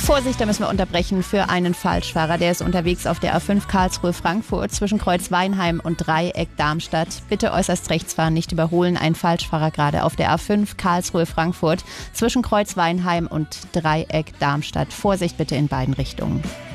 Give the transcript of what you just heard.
Vorsicht, da müssen wir unterbrechen für einen Falschfahrer. Der ist unterwegs auf der A5 Karlsruhe-Frankfurt zwischen Kreuz Weinheim und Dreieck Darmstadt. Bitte äußerst rechts fahren, nicht überholen. Ein Falschfahrer gerade auf der A5 Karlsruhe-Frankfurt zwischen Kreuz Weinheim und Dreieck Darmstadt. Vorsicht bitte in beiden Richtungen.